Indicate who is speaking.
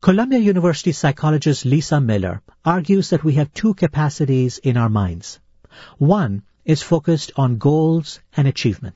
Speaker 1: Columbia University psychologist Lisa Miller argues that we have two capacities in our minds. One is focused on goals and achievement.